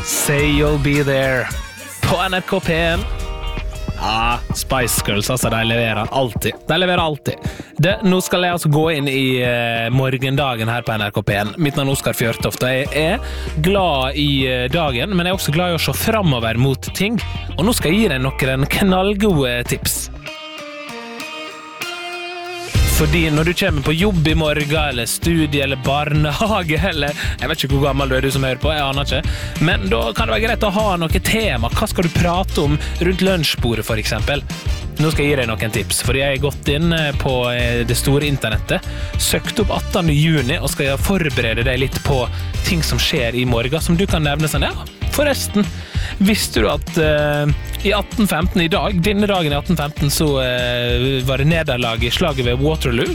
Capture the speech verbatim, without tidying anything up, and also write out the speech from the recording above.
Say You'll Be There på N R K P en. Ja, Spice Girls, altså, de leverer alltid. De leverer alltid. Det, nå skal jeg altså gå inn i uh, morgendagen her på N R K P en. Mitt navn er Oskar Fjørtoft, og jeg er glad i uh, dagen, men jeg er også glad i å se fremover mot ting. Og nå skal jeg gi deg noen knallgode tips. Fordi når du kommer på jobb i morgen, eller studie, eller barnehage, eller jeg vet ikke hvor gammel du er du som hører på, jeg aner ikke, men da kan det være greit å ha noe tema. Hva skal du prate om rundt lunsjbordet for eksempel? Nå skal jeg gi deg noen tips, fordi jeg har gått inn på det store internettet, søkt opp attende juni, og skal forberede deg litt på ting som skjer i morgen, som du kan nevne sånn, ja, forresten, visste du at uh, i atten femten i dag, denne dagen i atten femten, så uh, var det nederlag i slaget ved Waterloo,